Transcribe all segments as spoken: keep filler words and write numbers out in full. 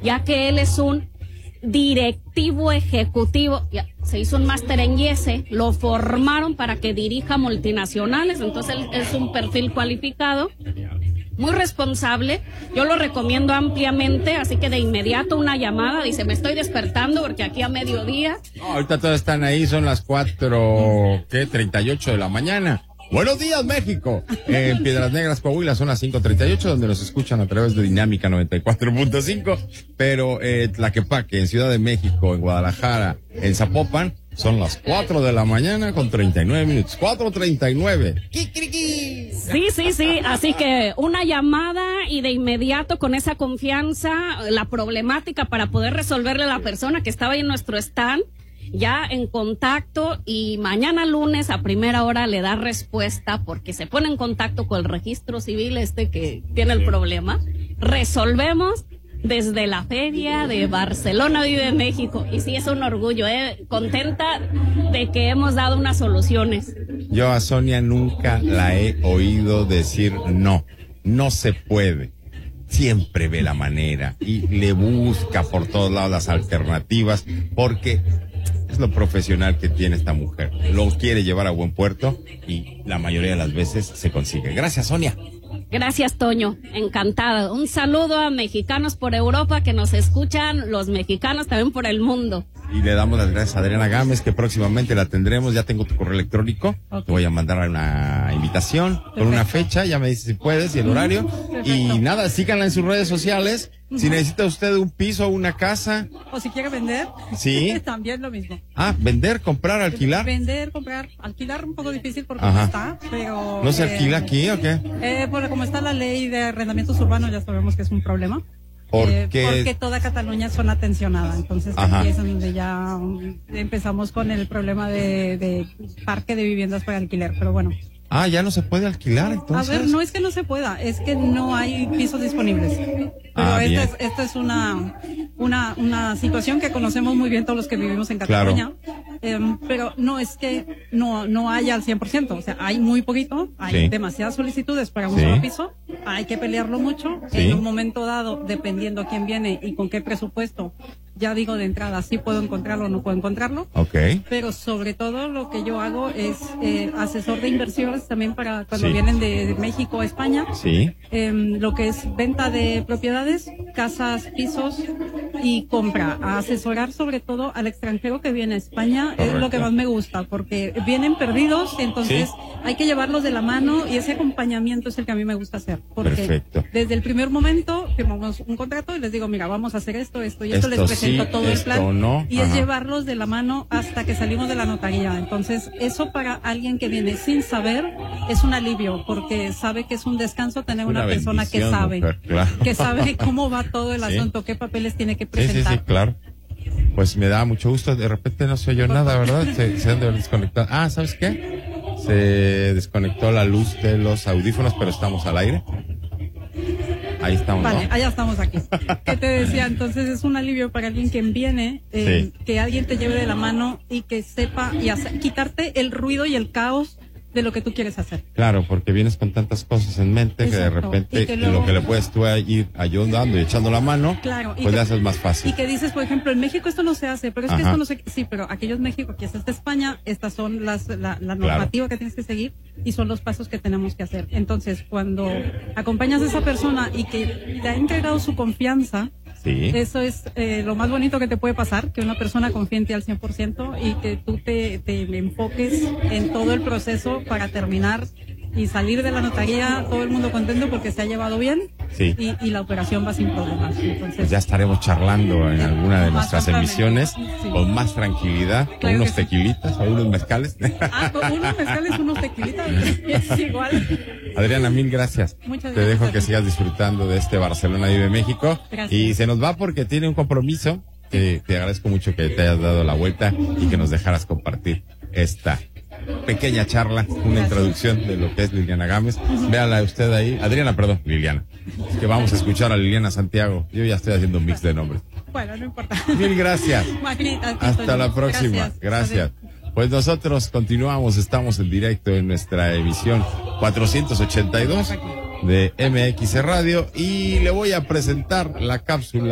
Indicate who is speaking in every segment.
Speaker 1: ya que él es un directivo ejecutivo, ya, se hizo un máster en I E S E, lo formaron para que dirija multinacionales, entonces él es un perfil cualificado, muy responsable, yo lo recomiendo ampliamente, así que de inmediato una llamada, dice, me estoy despertando porque aquí a mediodía.
Speaker 2: No, ahorita todos están ahí, son las cuatro, ¿qué? treinta y ocho de la mañana. Buenos días, México. En Piedras Negras, Coahuila, son las cinco treinta y ocho, donde nos escuchan a través de Dinámica noventa y cuatro punto cinco. Pero eh, Tlaquepaque, en Ciudad de México, en Guadalajara, en Zapopan, son las cuatro de la mañana con treinta y nueve minutos. cuatro treinta y nueve.
Speaker 1: Sí, sí, sí. Así que una llamada y de inmediato con esa confianza, la problemática para poder resolverle a la persona que estaba ahí en nuestro stand, ya en contacto, y mañana lunes a primera hora le da respuesta porque se pone en contacto con el registro civil este que tiene el problema. Resolvemos desde la feria de Barcelona Vive México, y sí, es un orgullo, eh, contenta de que hemos dado unas soluciones.
Speaker 2: Yo a Sonia nunca la he oído decir no, no se puede. Siempre ve la manera y le busca por todos lados las alternativas, porque es lo profesional que tiene esta mujer. Lo quiere llevar a buen puerto y la mayoría de las veces se consigue. Gracias, Sonia.
Speaker 1: Gracias, Toño. Encantada. Un saludo a mexicanos por Europa que nos escuchan, los mexicanos también por el mundo.
Speaker 2: Y le damos las gracias a Adriana Gámez, que próximamente la tendremos. Ya tengo tu correo electrónico. Okay. Te voy a mandar una invitación. Perfecto. Con una fecha. Ya me dices si puedes y el horario. Perfecto. Y nada, síganla en sus redes sociales. Uh-huh. Si necesita usted un piso o una casa.
Speaker 3: O si quiere vender.
Speaker 2: Sí.
Speaker 3: También lo mismo.
Speaker 2: Ah, vender, comprar, alquilar.
Speaker 3: Vender, comprar, alquilar un poco difícil porque no está, pero...
Speaker 2: ¿No se
Speaker 3: eh,
Speaker 2: alquila aquí o qué?
Speaker 3: Eh, porque como está la ley de arrendamientos urbanos, ya sabemos que es un problema.
Speaker 2: ¿Por
Speaker 3: eh,
Speaker 2: qué?
Speaker 3: Porque toda Cataluña es zona tensionada, entonces aquí es donde ya um, empezamos con el problema de, de parque de viviendas para alquiler, pero bueno.
Speaker 2: Ah, ya no se puede alquilar, entonces.
Speaker 3: A ver, no es que no se pueda, es que no hay pisos disponibles. Pero
Speaker 2: ah,
Speaker 3: esta, es, esta es una, una, una situación que conocemos muy bien todos los que vivimos en Cataluña. Claro. Eh, pero no es que no, no haya al cien por ciento, o sea, hay muy poquito, hay sí. demasiadas solicitudes para un sí. solo piso, hay que pelearlo mucho. Sí. En un momento dado, dependiendo quién viene y con qué presupuesto, ya digo de entrada, sí puedo encontrarlo o no puedo encontrarlo.
Speaker 2: Okay.
Speaker 3: Pero sobre todo lo que yo hago es eh, asesor de inversiones también para cuando
Speaker 2: sí.
Speaker 3: vienen de México a España.
Speaker 2: Sí.
Speaker 3: Eh, lo que es venta de propiedades, casas, pisos y compra. A asesorar sobre todo al extranjero que viene a España. Correcto. Es lo que más me gusta porque vienen perdidos, entonces sí. hay que llevarlos de la mano y ese acompañamiento es el que a mí me gusta hacer. Porque
Speaker 2: perfecto.
Speaker 3: Desde el primer momento firmamos un contrato y les digo, mira, vamos a hacer esto, esto y esto, esto les presento sí, todo el plan
Speaker 2: no.
Speaker 3: y Ajá. es llevarlos de la mano hasta que salimos de la notaría. Entonces eso para alguien que viene sin saber es un alivio porque sabe que es un descanso tener una, una persona que sabe, mujer, claro. que sabe cómo va todo el sí. asunto, qué papeles tiene que presentar.
Speaker 2: Sí, sí, sí, claro. Pues me da mucho gusto, de repente no se oyó nada, ¿verdad? Se, se han de haber desconectado. Ah, ¿sabes qué? Se desconectó la luz de los audífonos, pero estamos al aire. Ahí estamos,
Speaker 3: Vale,
Speaker 2: ¿no?
Speaker 3: allá estamos aquí. ¿Qué te decía? Entonces es un alivio para alguien que viene, eh, sí. que alguien te lleve de la mano y que sepa y hacer, quitarte el ruido y el caos de lo que tú quieres hacer.
Speaker 2: Claro, porque vienes con tantas cosas en mente. Exacto. Que de repente que luego, en lo que le puedes tú ir ayudando y echando la mano, claro, pues que, le haces más fácil.
Speaker 3: Y que dices, por ejemplo, en México esto no se hace, pero es Ajá. que esto no se... Sí, pero aquello es México, aquí es esta España, estas son las la, la normativa claro. que tienes que seguir y son los pasos que tenemos que hacer. Entonces, cuando acompañas a esa persona y que te ha entregado su confianza, sí. eso es eh, lo más bonito que te puede pasar, que una persona confíe en ti al cien por ciento y que tú te, te enfoques en todo el proceso para terminar y salir de la notaría todo el mundo contento porque se ha llevado bien
Speaker 2: sí.
Speaker 3: y, y la operación va sin problemas. Entonces,
Speaker 2: pues ya estaremos charlando en alguna de nuestras emisiones sí. con más tranquilidad, claro con unos tequilitas sí. o unos mezcales.
Speaker 3: Ah, con unos mezcales, unos tequilitas, es igual.
Speaker 2: Adriana, mil gracias.
Speaker 3: Muchas
Speaker 2: Te
Speaker 3: gracias.
Speaker 2: dejo que sigas disfrutando de este Barcelona Vive México.
Speaker 3: Gracias.
Speaker 2: Y se nos va porque tiene un compromiso. Que te agradezco mucho que te hayas dado la vuelta y que nos dejaras compartir esta pequeña charla, una Gracias. Introducción de lo que es Liliana Gámez. Uh-huh. Véala usted ahí, Adriana, perdón, Liliana. Es que vamos a escuchar a Liliana Santiago. Yo ya estoy haciendo un mix de nombres.
Speaker 3: Bueno, no importa.
Speaker 2: Mil gracias.
Speaker 3: Magnita,
Speaker 2: hasta la próxima.
Speaker 3: Gracias.
Speaker 2: Gracias. Pues nosotros continuamos, estamos en directo en nuestra emisión cuatrocientos ochenta y dos de M X Radio y le voy a presentar la cápsula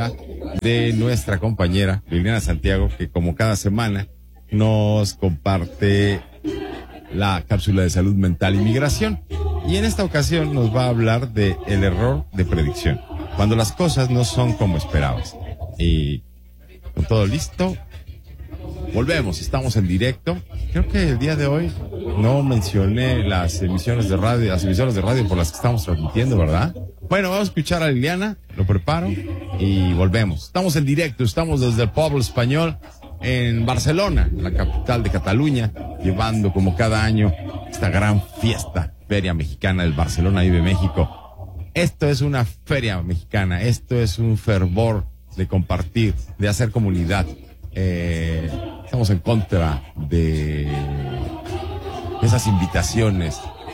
Speaker 2: de nuestra compañera Liliana Santiago, que como cada semana nos comparte la cápsula de salud mental y migración. Y en esta ocasión nos va a hablar de el error de predicción, cuando las cosas no son como esperabas. Y con todo listo, volvemos, estamos en directo. Creo que el día de hoy no mencioné las emisiones de radio, las emisoras de radio por las que estamos transmitiendo, ¿verdad? Bueno, vamos a escuchar a Liliana, lo preparo y volvemos. Estamos en directo, estamos desde el Pueblo Español en Barcelona, la capital de Cataluña, llevando como cada año esta gran fiesta, Feria Mexicana del Barcelona Vive México. Esto es una feria mexicana, esto es un fervor de compartir, de hacer comunidad. Eh, estamos en contra de esas invitaciones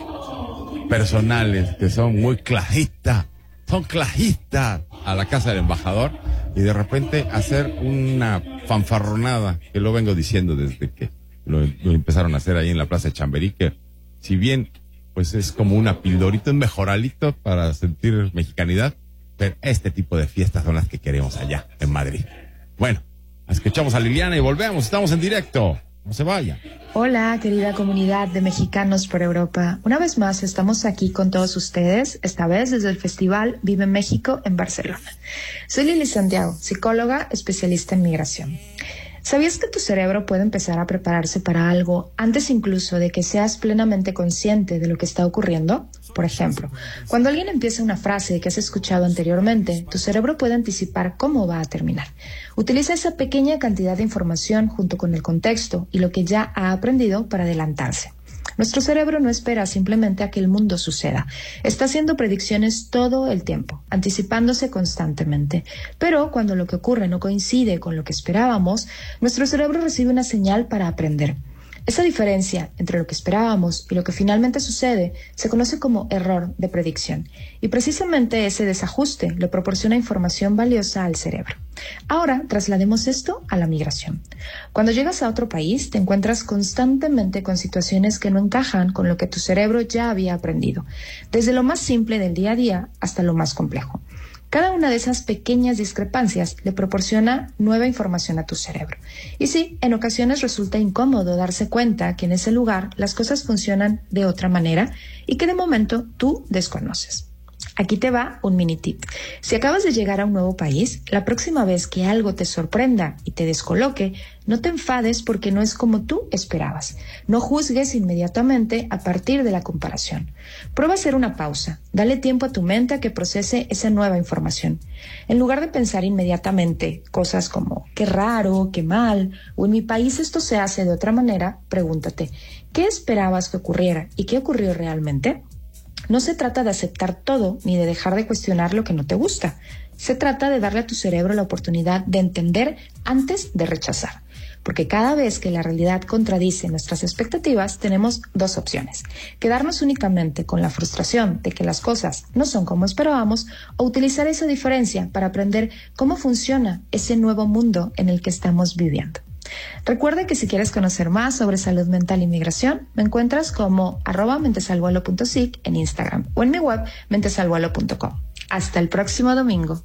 Speaker 2: personales que son muy clasistas, son clasistas a la casa del embajador, y de repente hacer una fanfarronada, que lo vengo diciendo desde que lo, lo empezaron a hacer ahí en la Plaza de Chamberí, que si bien pues es como una pildorita, un mejoralito para sentir mexicanidad, pero este tipo de fiestas son las que queremos allá en Madrid. Bueno, escuchamos a Liliana y volvemos, estamos en directo, no se vayan.
Speaker 4: Hola, querida comunidad de mexicanos por Europa. Una vez más estamos aquí con todos ustedes, esta vez desde el Festival Vive México en Barcelona. Soy Lili Santiago, psicóloga especialista en migración. ¿Sabías que tu cerebro puede empezar a prepararse para algo antes incluso de que seas plenamente consciente de lo que está ocurriendo? Por ejemplo, cuando alguien empieza una frase que has escuchado anteriormente, tu cerebro puede anticipar cómo va a terminar. Utiliza esa pequeña cantidad de información junto con el contexto y lo que ya ha aprendido para adelantarse. Nuestro cerebro no espera simplemente a que el mundo suceda. Está haciendo predicciones todo el tiempo, anticipándose constantemente. Pero cuando lo que ocurre no coincide con lo que esperábamos, nuestro cerebro recibe una señal para aprender. Esa diferencia entre lo que esperábamos y lo que finalmente sucede se conoce como error de predicción. Y precisamente ese desajuste le proporciona información valiosa al cerebro. Ahora, traslademos esto a la migración. Cuando llegas a otro país, te encuentras constantemente con situaciones que no encajan con lo que tu cerebro ya había aprendido, desde lo más simple del día a día hasta lo más complejo. Cada una de esas pequeñas discrepancias le proporciona nueva información a tu cerebro. Y sí, en ocasiones resulta incómodo darse cuenta que en ese lugar las cosas funcionan de otra manera y que de momento tú desconoces. Aquí te va un mini tip. Si acabas de llegar a un nuevo país, la próxima vez que algo te sorprenda y te descoloque, no te enfades porque no es como tú esperabas. No juzgues inmediatamente a partir de la comparación. Prueba a hacer una pausa. Dale tiempo a tu mente a que procese esa nueva información. En lugar de pensar inmediatamente cosas como qué raro, qué mal, o en mi país esto se hace de otra manera, pregúntate, ¿qué esperabas que ocurriera y qué ocurrió realmente? No se trata de aceptar todo ni de dejar de cuestionar lo que no te gusta. Se trata de darle a tu cerebro la oportunidad de entender antes de rechazar. Porque cada vez que la realidad contradice nuestras expectativas, tenemos dos opciones. Quedarnos únicamente con la frustración de que las cosas no son como esperábamos, o utilizar esa diferencia para aprender cómo funciona ese nuevo mundo en el que estamos viviendo. Recuerda que si quieres conocer más sobre salud mental y migración, me encuentras como arroba mentesalvuelo punto sic en Instagram o en mi web mentesalvuelo punto com. Hasta el próximo domingo.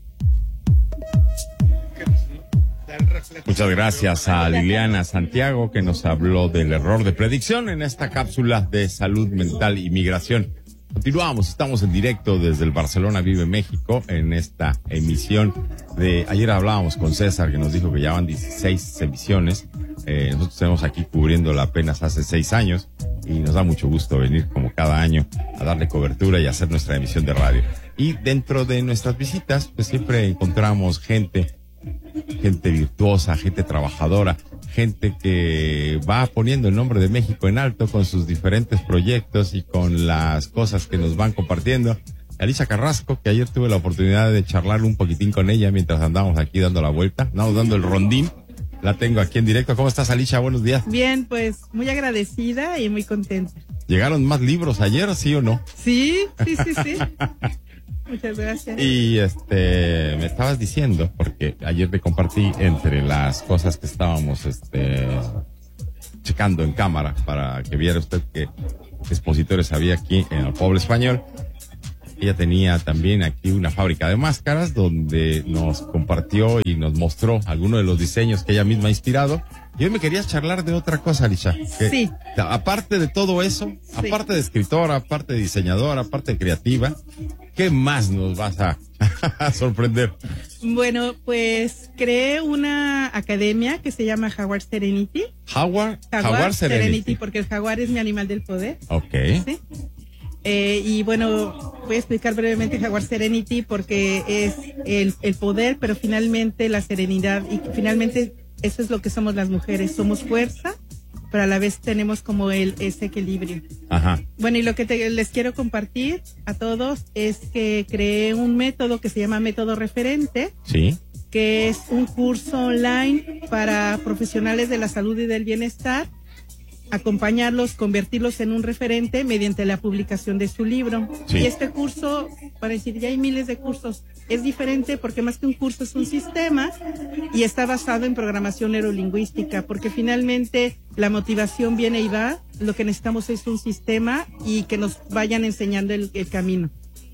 Speaker 2: Muchas gracias a Liliana Santiago, que nos habló del error de predicción en esta cápsula de salud mental y migración. Continuamos, estamos en directo desde el Barcelona Vive México en esta emisión de... Ayer hablábamos con César, que nos dijo que ya van dieciséis emisiones. Eh, nosotros tenemos aquí cubriéndola apenas hace seis años y nos da mucho gusto venir como cada año a darle cobertura y hacer nuestra emisión de radio. Y dentro de nuestras visitas, pues siempre encontramos gente, gente virtuosa, gente trabajadora, gente que va poniendo el nombre de México en alto con sus diferentes proyectos y con las cosas que nos van compartiendo. Alicia Carrasco, que ayer tuve la oportunidad de charlar un poquitín con ella mientras andamos aquí dando la vuelta, andamos dando el rondín. La tengo aquí en directo. ¿Cómo estás, Alicia? Buenos días.
Speaker 5: Bien, pues muy agradecida y muy contenta.
Speaker 2: ¿Llegaron más libros ayer, sí o no?
Speaker 5: Sí, sí, sí, sí. Muchas gracias.
Speaker 2: Y este, me estabas diciendo, porque ayer te compartí entre las cosas que estábamos este checando en cámara para que viera usted qué expositores había aquí en el Pueblo Español. ella tenía también aquí una fábrica de máscaras donde nos compartió y nos mostró algunos de los diseños que ella misma ha inspirado. Y hoy me querías charlar de otra cosa, Alicia. Que,
Speaker 5: sí.
Speaker 2: Aparte de todo eso, sí. aparte de escritora, aparte de diseñadora, aparte de creativa, ¿qué más nos vas a, a sorprender?
Speaker 5: Bueno, pues creé una academia que se llama Jaguar Serenity.
Speaker 2: Jaguar,
Speaker 5: Jaguar,
Speaker 2: Jaguar Serenity.
Speaker 5: Serenity, porque el jaguar es mi animal del poder.
Speaker 2: Ok.
Speaker 5: ¿Sí? Eh, y bueno, voy a explicar brevemente Jaguar Serenity porque es el, el poder, pero finalmente la serenidad, y finalmente eso es lo que somos las mujeres, somos fuerza, pero a la vez tenemos como el ese equilibrio.
Speaker 2: Ajá.
Speaker 5: Bueno, y lo que te, les quiero compartir a todos es que creé un método que se llama Método Referente.
Speaker 2: Sí.
Speaker 5: Que es un curso online para profesionales de la salud y del bienestar, acompañarlos, convertirlos en un referente mediante la publicación de su libro.
Speaker 2: Sí.
Speaker 5: Y este curso, para decir, ya hay miles de cursos, es diferente porque más que un curso es un sistema y está basado en programación neurolingüística, porque finalmente la motivación viene y va, lo que necesitamos es un sistema y que nos vayan enseñando el, el camino.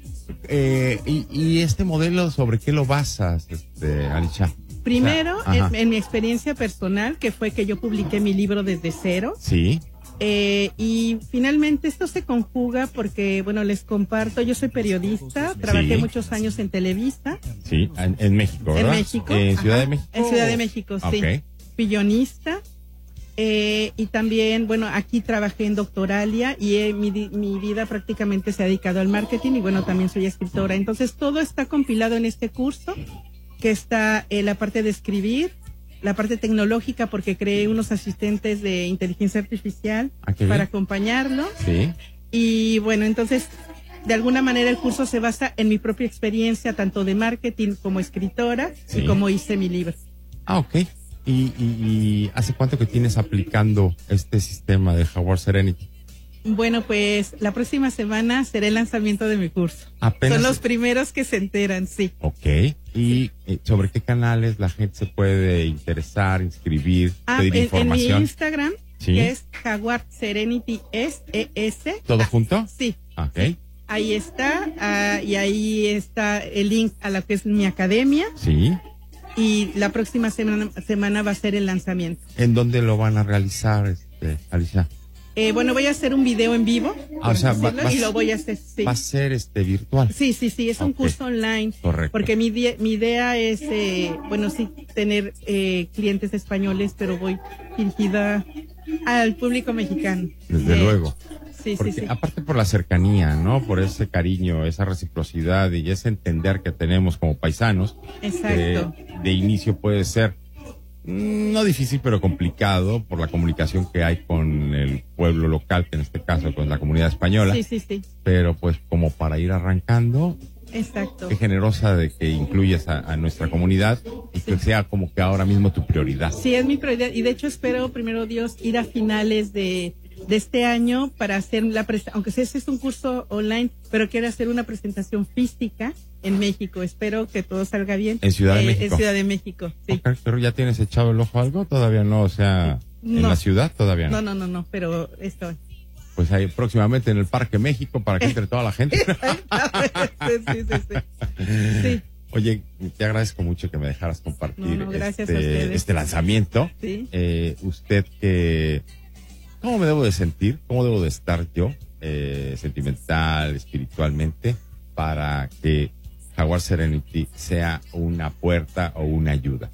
Speaker 2: Eh, y, y este modelo, ¿sobre qué lo basas, este, Alicia?
Speaker 5: Primero,
Speaker 2: o sea,
Speaker 5: en, en mi experiencia personal, que fue que yo publiqué mi libro desde cero.
Speaker 2: Sí.
Speaker 5: Eh, y finalmente esto se conjuga porque, bueno, les comparto, yo soy periodista, trabajé
Speaker 2: Sí.
Speaker 5: muchos años en Televisa.
Speaker 2: Sí, en, en México, ¿verdad?
Speaker 5: En México.
Speaker 2: En Ciudad
Speaker 5: Ajá,
Speaker 2: de México.
Speaker 5: En Ciudad de México, sí.
Speaker 2: Ok.
Speaker 5: Fui guionista. Eh, y también, bueno, aquí trabajé en Doctoralia y eh, mi, mi vida prácticamente se ha dedicado al marketing y bueno, también soy escritora. Entonces todo está compilado en este curso, que está en la parte de escribir, la parte tecnológica, porque creé unos asistentes de inteligencia artificial
Speaker 2: Ah, qué
Speaker 5: para
Speaker 2: bien.
Speaker 5: acompañarlo.
Speaker 2: Sí.
Speaker 5: Y bueno, entonces, de alguna manera el curso se basa en mi propia experiencia, tanto de marketing como escritora,
Speaker 2: Sí.
Speaker 5: y como hice mi libro.
Speaker 2: Ah, ok. ¿Y, y, y hace cuánto que tienes aplicando este sistema de Jaguar Serenity?
Speaker 5: Bueno, pues la próxima semana será el lanzamiento de mi curso.
Speaker 2: Apenas.
Speaker 5: Son los primeros que se enteran, sí.
Speaker 2: Ok. ¿Y eh, sobre qué canales la gente se puede interesar, inscribir,
Speaker 5: Ah,
Speaker 2: pedir
Speaker 5: en, en mi
Speaker 2: información?
Speaker 5: Instagram,
Speaker 2: Sí.
Speaker 5: que es Jaguar Serenity S E S.
Speaker 2: ¿Todo
Speaker 5: Ah,
Speaker 2: junto?
Speaker 5: Sí.
Speaker 2: Ok.
Speaker 5: Ahí está, ah, y ahí está el link a la que es mi academia,
Speaker 2: Sí.
Speaker 5: y la próxima semana, semana va a ser el lanzamiento.
Speaker 2: ¿En dónde lo van a realizar, este, Alicia?
Speaker 5: Eh, bueno, voy a hacer un video en vivo,
Speaker 2: Ah, o sea,
Speaker 5: por
Speaker 2: va-
Speaker 5: decirlo,
Speaker 2: vas-
Speaker 5: y lo voy a hacer, sí.
Speaker 2: Va a ser este virtual.
Speaker 5: Sí, sí, sí, es un
Speaker 2: Ok.
Speaker 5: curso online.
Speaker 2: Correcto.
Speaker 5: Porque mi, die- mi idea es, eh, bueno, sí, tener eh, clientes españoles, pero voy dirigida al público mexicano.
Speaker 2: Desde
Speaker 5: Eh,
Speaker 2: luego.
Speaker 5: Sí,
Speaker 2: Porque
Speaker 5: sí, sí.
Speaker 2: aparte por la cercanía, ¿no? Por ese cariño, esa reciprocidad y ese entender que tenemos como paisanos.
Speaker 5: Exacto.
Speaker 2: eh, de inicio puede ser mm, no difícil, pero complicado por la comunicación que hay con el pueblo local, que en este caso con la comunidad española.
Speaker 5: Sí, sí, sí.
Speaker 2: Pero pues como para ir arrancando,
Speaker 5: Exacto.
Speaker 2: qué generosa de que incluyas a, a nuestra comunidad y que sea como que ahora mismo tu prioridad.
Speaker 5: Sí, es mi prioridad. Y de hecho espero, primero Dios, ir a finales de, de este año para hacer la presentación, aunque sea este es un curso online, pero quiero hacer una presentación física en México. Espero que todo salga bien.
Speaker 2: En Ciudad de
Speaker 5: Eh,
Speaker 2: México.
Speaker 5: En Ciudad de México, sí.
Speaker 2: Ok, pero ya tienes echado el ojo a algo, todavía no, o sea, en
Speaker 5: No.
Speaker 2: la ciudad todavía no.
Speaker 5: No, no, no, no, pero estoy.
Speaker 2: Pues ahí próximamente en el Parque México para que entre toda la gente.
Speaker 5: sí, sí, sí, sí. Sí.
Speaker 2: Oye, te agradezco mucho que me dejaras compartir
Speaker 5: No, no, gracias a
Speaker 2: este,
Speaker 5: ustedes.
Speaker 2: este lanzamiento.
Speaker 5: Sí.
Speaker 2: Eh, usted que, ¿cómo me debo de sentir? ¿Cómo debo de estar yo, eh, sentimental, espiritualmente, para que Jaguar Serenity sea una puerta o una ayuda?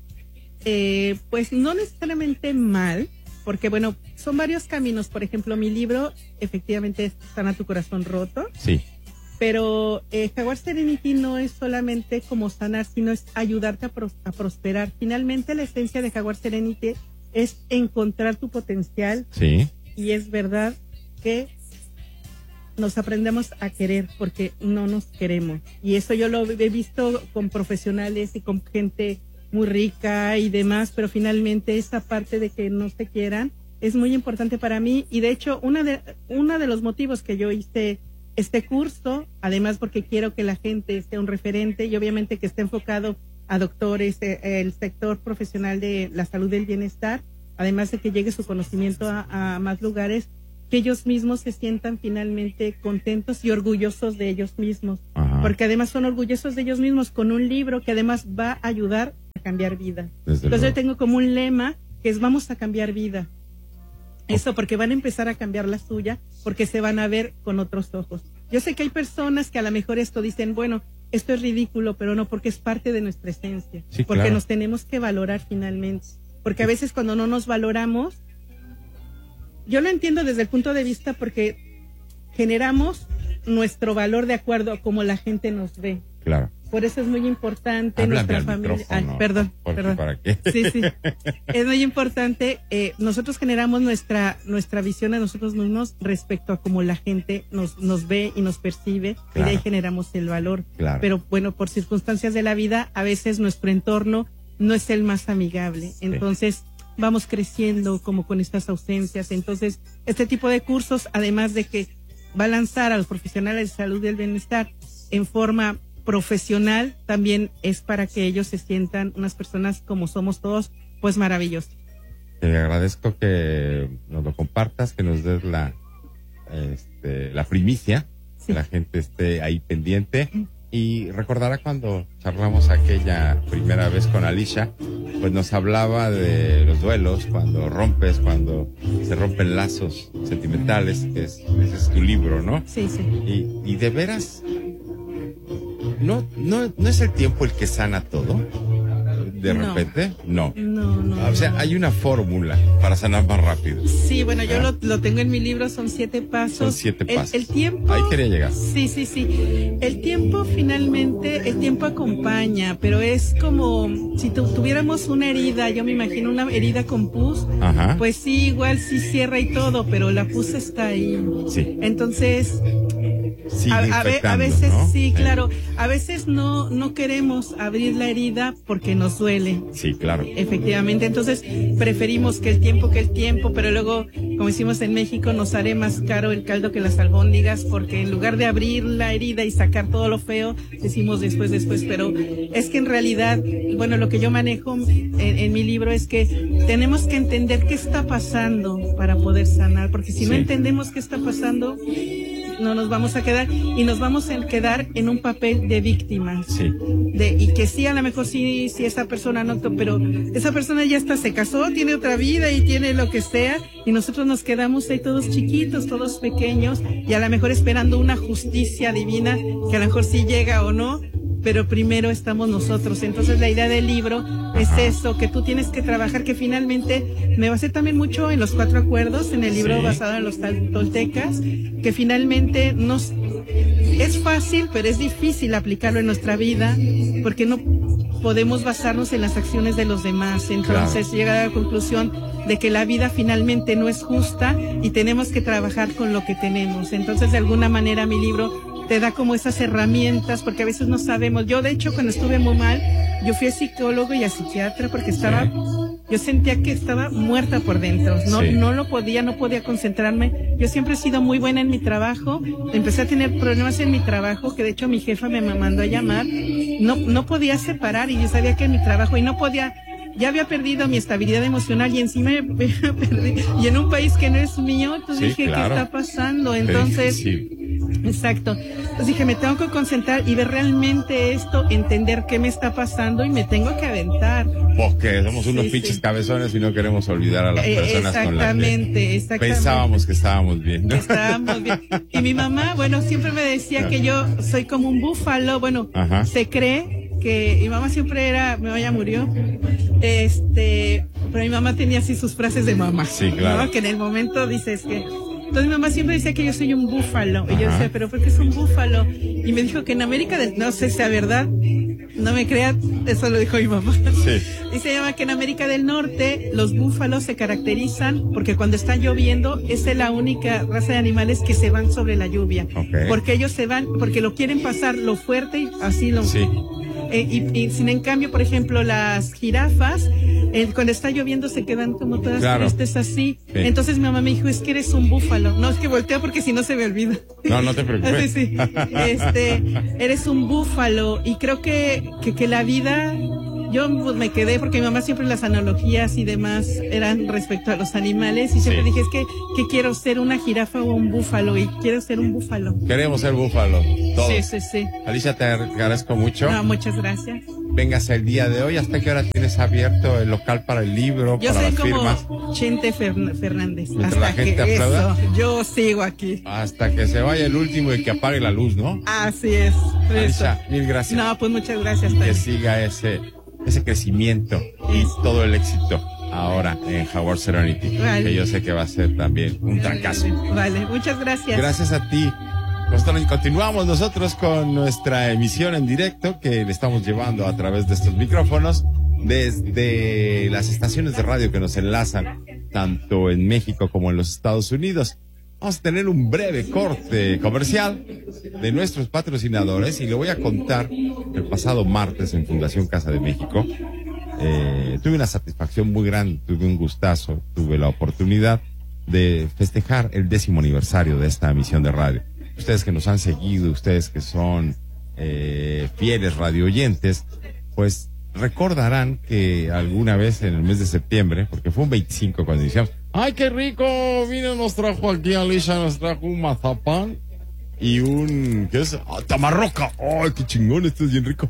Speaker 5: Eh, pues no necesariamente mal, porque bueno, son varios caminos. Por ejemplo, mi libro efectivamente es Sana tu corazón roto,
Speaker 2: Sí,
Speaker 5: pero eh, Jaguar Serenity no es solamente como sanar, sino es ayudarte a, pros- a prosperar. Finalmente la esencia de Jaguar Serenity es encontrar tu potencial,
Speaker 2: sí,
Speaker 5: y es verdad que nos aprendemos a querer porque no nos queremos. Y eso yo lo he visto con profesionales y con gente muy rica y demás, pero finalmente esa parte de que no se quieran es muy importante para mí. Y de hecho, una de, uno de los motivos que yo hice este curso, además porque quiero que la gente sea un referente y obviamente que esté enfocado a doctores, eh, el sector profesional de la salud y el bienestar, además de que llegue su conocimiento a, a más lugares, que ellos mismos se sientan finalmente contentos y orgullosos de ellos mismos.
Speaker 2: Ajá.
Speaker 5: Porque además son orgullosos de ellos mismos con un libro que además va a ayudar a cambiar vida.
Speaker 2: Desde
Speaker 5: Entonces
Speaker 2: luego.
Speaker 5: yo tengo como un lema que es vamos a cambiar vida. Eso, porque van a empezar a cambiar la suya, porque se van a ver con otros ojos. Yo sé que hay personas que a lo mejor esto dicen, bueno, esto es ridículo, pero no, porque es parte de nuestra esencia.
Speaker 2: Sí,
Speaker 5: porque
Speaker 2: claro.
Speaker 5: nos tenemos que valorar finalmente. Porque a veces cuando no nos valoramos, yo lo entiendo desde el punto de vista porque generamos nuestro valor de acuerdo a cómo la gente nos ve.
Speaker 2: Claro.
Speaker 5: Por eso es muy importante
Speaker 2: Háblame
Speaker 5: nuestra
Speaker 2: al
Speaker 5: familia.
Speaker 2: micrófono,
Speaker 5: Ay, perdón,
Speaker 2: porque
Speaker 5: perdón.
Speaker 2: ¿para qué?
Speaker 5: Sí, sí. Es muy importante. Eh, nosotros generamos nuestra nuestra visión de nosotros mismos respecto a cómo la gente nos nos ve y nos percibe,
Speaker 2: Claro.
Speaker 5: y de ahí generamos el valor.
Speaker 2: Claro.
Speaker 5: Pero bueno, por circunstancias de la vida, a veces nuestro entorno no es el más amigable.
Speaker 2: Sí.
Speaker 5: Entonces vamos creciendo como con estas ausencias. Entonces este tipo de cursos, además de que va a lanzar a los profesionales de salud y del bienestar en forma profesional, también es para que ellos se sientan unas personas como somos todos, pues maravillosos.
Speaker 2: Te agradezco que nos lo compartas, que nos des la, este, la primicia,
Speaker 5: Sí.
Speaker 2: que la gente esté ahí pendiente. Y recordará cuando charlamos aquella primera vez con Alicia, pues nos hablaba de los duelos, cuando rompes, cuando se rompen lazos sentimentales, que es, ese es tu libro, ¿no?
Speaker 5: Sí, sí.
Speaker 2: Y, y de veras, no, no, no es el tiempo el que sana todo, de
Speaker 5: No.
Speaker 2: repente, no.
Speaker 5: No, no.
Speaker 2: O sea,
Speaker 5: no.
Speaker 2: hay una fórmula para sanar más rápido.
Speaker 5: Sí, bueno, yo
Speaker 2: Ah.
Speaker 5: lo, lo tengo en mi libro, son siete pasos.
Speaker 2: Son siete
Speaker 5: El-
Speaker 2: pasos.
Speaker 5: El, tiempo.
Speaker 2: Ahí quería llegar.
Speaker 5: Sí, sí, sí. El tiempo finalmente, el tiempo acompaña, pero es como si tu- tuviéramos una herida, yo me imagino una herida con pus,
Speaker 2: Ajá.
Speaker 5: pues sí, igual sí cierra y todo, pero la pus está ahí.
Speaker 2: Sí.
Speaker 5: Entonces,
Speaker 2: Sigue
Speaker 5: a, a ve- a
Speaker 2: infectando,
Speaker 5: veces
Speaker 2: ¿no?
Speaker 5: sí, claro, a veces no, no queremos abrir la herida porque nos duele.
Speaker 2: Sí, claro.
Speaker 5: Efectivamente, entonces preferimos que el tiempo que el tiempo, pero luego, como decimos en México, nos haré más caro el caldo que las albóndigas, porque en lugar de abrir la herida y sacar todo lo feo, decimos después, después, pero es que en realidad, bueno, lo que yo manejo en, en mi libro es que tenemos que entender qué está pasando para poder sanar, porque si no
Speaker 2: Sí.
Speaker 5: entendemos qué está pasando, no nos vamos a quedar y nos vamos a quedar en un papel de víctimas.
Speaker 2: Sí.
Speaker 5: De, y que sí, a lo mejor sí, sí esa persona no, pero esa persona ya está, se casó, tiene otra vida y tiene lo que sea, y nosotros nos quedamos ahí todos chiquitos, todos pequeños, y a lo mejor esperando una justicia divina, que a lo mejor sí llega o no, pero primero estamos nosotros. Entonces la idea del libro es eso, que tú tienes que trabajar, que finalmente me basé también mucho en los cuatro acuerdos, en el libro
Speaker 2: Sí.
Speaker 5: basado en los tal- toltecas, que finalmente nos es fácil, pero es difícil aplicarlo en nuestra vida, porque no podemos basarnos en las acciones de los demás. Entonces
Speaker 2: Claro.
Speaker 5: llega a la conclusión de que la vida finalmente no es justa y tenemos que trabajar con lo que tenemos. Entonces, de alguna manera, mi libro te da como esas herramientas, porque a veces no sabemos. Yo, de hecho, cuando estuve muy mal, yo fui a psicólogo y a psiquiatra porque estaba,
Speaker 2: Sí.
Speaker 5: yo sentía que estaba muerta por dentro. No,
Speaker 2: Sí.
Speaker 5: no lo podía, no podía concentrarme. Yo siempre he sido muy buena en mi trabajo. Empecé a tener problemas en mi trabajo, que de hecho mi jefa me mandó a llamar. No, no podía separar y yo sabía que en mi trabajo y no podía. Ya había perdido mi estabilidad emocional y encima me, me perdí. Y en un país que no es mío, entonces
Speaker 2: Sí,
Speaker 5: dije,
Speaker 2: claro.
Speaker 5: ¿qué está pasando?
Speaker 2: Qué
Speaker 5: Entonces,
Speaker 2: difícil.
Speaker 5: exacto. Entonces dije, me tengo que concentrar y ver realmente esto, entender qué me está pasando y me tengo que aventar.
Speaker 2: Porque somos unos
Speaker 5: Sí,
Speaker 2: pinches
Speaker 5: sí.
Speaker 2: cabezones y no queremos olvidar a las
Speaker 5: Eh,
Speaker 2: personas con las que
Speaker 5: exactamente, exactamente.
Speaker 2: pensábamos que estábamos bien, ¿no?
Speaker 5: Estábamos bien. Y mi mamá, bueno, siempre me decía que yo soy como un búfalo. Bueno,
Speaker 2: Ajá.
Speaker 5: se cree que mi mamá siempre era, mi mamá ya murió, este, pero mi mamá tenía así sus frases de mamá.
Speaker 2: Sí, claro.
Speaker 5: ¿no? Que en el momento dices que... Entonces mi mamá siempre decía que yo soy un búfalo. Y yo
Speaker 2: Ajá.
Speaker 5: decía, ¿pero por qué es un búfalo? Y me dijo que en América del... No sé si es verdad, no me crea, eso lo dijo mi mamá.
Speaker 2: Sí.
Speaker 5: Y se llama que en América del Norte los búfalos se caracterizan porque cuando está lloviendo esa es la única raza de animales que se van sobre la lluvia.
Speaker 2: Ok.
Speaker 5: Porque ellos se van, porque lo quieren pasar lo fuerte y así lo...
Speaker 2: Sí.
Speaker 5: Eh, y, y sin en cambio, por ejemplo, las jirafas, eh, cuando está lloviendo se quedan como todas
Speaker 2: Claro.
Speaker 5: tristes así.
Speaker 2: Sí.
Speaker 5: Entonces mi mamá me dijo, es que eres un búfalo. No, es que voltea porque si no se me olvida.
Speaker 2: No, no te preocupes.
Speaker 5: Sí, sí. Este, eres un búfalo y creo que, que, que la vida yo pues, me quedé porque mi mamá siempre las analogías y demás eran respecto a los animales y siempre sí. dije, es que, que quiero ser una jirafa o un búfalo y quiero ser un búfalo.
Speaker 2: Queremos ser búfalo, todos.
Speaker 5: Sí, sí, sí.
Speaker 2: Alicia, te agradezco mucho.
Speaker 5: No, muchas gracias.
Speaker 2: Vengas el día de hoy. ¿Hasta qué hora tienes abierto el local para el libro,
Speaker 5: yo
Speaker 2: para las
Speaker 5: soy
Speaker 2: firmas?
Speaker 5: Como Chente Fern- Fernández.
Speaker 2: Mientras
Speaker 5: hasta
Speaker 2: la gente
Speaker 5: que
Speaker 2: aplauda.
Speaker 5: Eso, yo sigo aquí.
Speaker 2: Hasta que se vaya el último y que apague la luz, ¿no?
Speaker 5: Así es.
Speaker 2: Alicia, mil gracias.
Speaker 5: No, pues muchas gracias.
Speaker 2: Que
Speaker 5: también.
Speaker 2: siga ese, ese crecimiento y todo el éxito ahora en Howard Serenity. Vale. Que yo sé que va a ser también un trancazo.
Speaker 5: Vale, muchas gracias.
Speaker 2: Gracias a ti. Nosotros continuamos nosotros con nuestra emisión en directo que le estamos llevando a través de estos micrófonos desde las estaciones de radio que nos enlazan tanto en México como en los Estados Unidos. Vamos a tener un breve corte comercial de nuestros patrocinadores y le voy a contar el pasado martes en Fundación Casa de México. Eh, tuve una satisfacción muy grande, tuve un gustazo, tuve la oportunidad de festejar el décimo aniversario de esta emisión de radio. Ustedes que nos han seguido, ustedes que son eh, fieles radioyentes, pues recordarán que alguna vez en el mes de septiembre, porque fue un veinticinco cuando iniciamos, ¡ay, qué rico! Mira, nos trajo aquí Alicia, nos trajo un mazapán y un, ¿qué es? ¡Ah, tamarroca! ¡Ay, qué chingón! Esto es bien rico.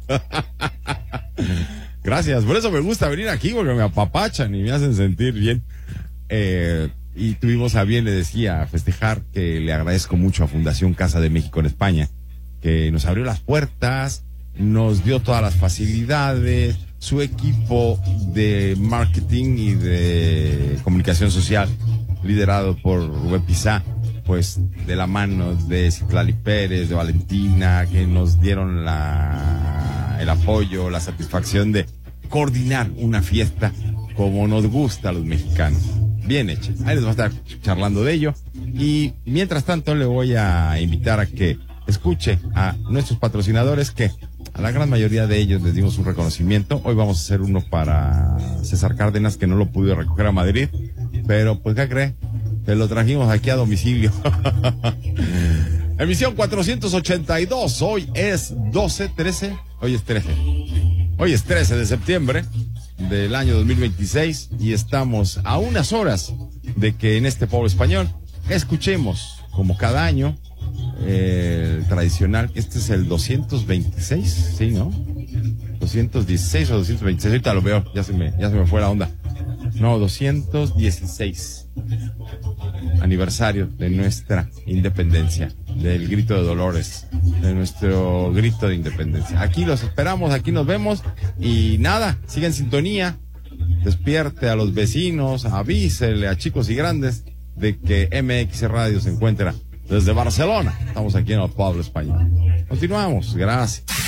Speaker 2: Gracias, por eso me gusta venir aquí, porque me apapachan y me hacen sentir bien. Eh... Y tuvimos a bien, le decía, a festejar, que le agradezco mucho a Fundación Casa de México en España, que nos abrió las puertas, nos dio todas las facilidades, su equipo de marketing y de comunicación social, liderado por Rubén Pizá, pues de la mano de Citlali Pérez, de Valentina, que nos dieron la, el apoyo, la satisfacción de coordinar una fiesta como nos gusta a los mexicanos. Bien hecho. Ahí les voy a estar charlando de ello. Y mientras tanto le voy a invitar a que escuche a nuestros patrocinadores, que a la gran mayoría de ellos les dimos un reconocimiento. Hoy vamos a hacer uno para César Cárdenas, que no lo pude recoger a Madrid. Pero pues, ¿qué cree? Se lo trajimos aquí a domicilio. Emisión cuatrocientos ochenta y dos. Hoy es doce, trece. Hoy es trece. Hoy es trece de septiembre del año dos mil veintiséis y estamos a unas horas de que en este pueblo español escuchemos, como cada año, eh, el tradicional, este es el doscientos veintiséis, ¿sí, no? doscientos dieciséis o doscientos veintiséis, ahorita lo veo, ya se me, ya se me fue la onda. No, doscientos dieciséis aniversario de nuestra independencia, del grito de Dolores, de nuestro grito de independencia. Aquí los esperamos, aquí nos vemos y nada, siga en sintonía, despierte a los vecinos, avísele a chicos y grandes de que M X Radio se encuentra desde Barcelona. Estamos aquí en el pueblo español. Continuamos, gracias.